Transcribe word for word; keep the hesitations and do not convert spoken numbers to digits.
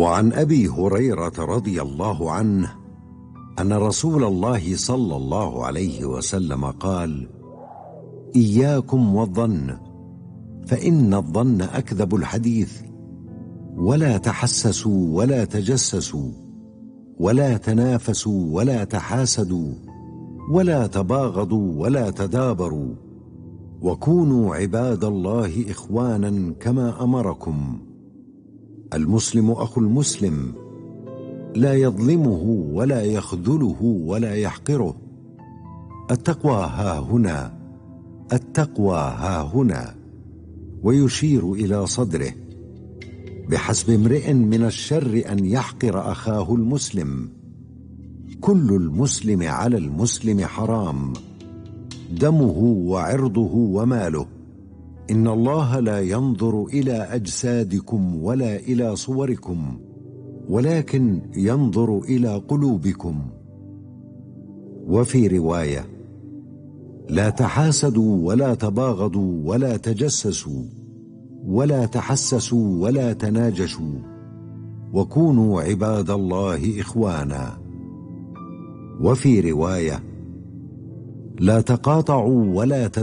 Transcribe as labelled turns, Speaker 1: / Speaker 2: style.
Speaker 1: وعن أبي هريرة رضي الله عنه أن رسول الله صلى الله عليه وسلم قال: إياكم والظن، فإن الظن أكذب الحديث، ولا تحسسوا ولا تجسسوا، ولا تنافسوا ولا تحاسدوا، ولا تباغضوا ولا تدابروا، وكونوا عباد الله إخوانا كما أمركم. المسلم أخو المسلم، لا يظلمه ولا يخذله ولا يحقره. التقوى ها هنا، التقوى ها هنا، ويشير إلى صدره. بحسب امرئ من الشر أن يحقر أخاه المسلم. كل المسلم على المسلم حرام، دمه وعرضه وماله. إن الله لا ينظر إلى أجسادكم ولا إلى صوركم، ولكن ينظر إلى قلوبكم. وفي رواية: لا تحاسدوا ولا تباغضوا ولا تجسسوا، ولا تحسسوا ولا تناجشوا، وكونوا عباد الله إخوانا. وفي رواية: لا تقاطعوا ولا